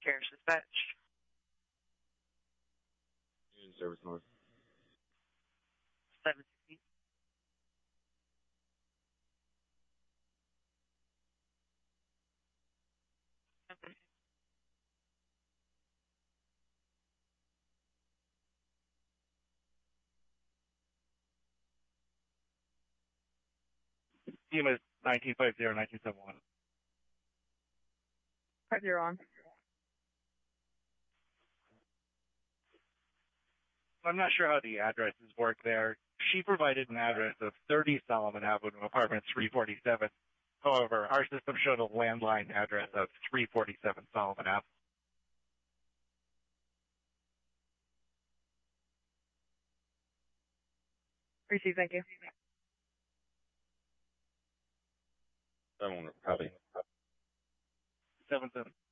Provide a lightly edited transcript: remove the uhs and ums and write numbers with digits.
Carriage Dispatch. Union Service North. 716. Okay. Team is 1950-1971. 50 on. I'm not sure how the addresses work there. She provided an address of 30 Solomon Avenue, apartment 347. However, our system showed a landline address of 347 Solomon Ave. Receive, thank you. 7-1, copy. 77.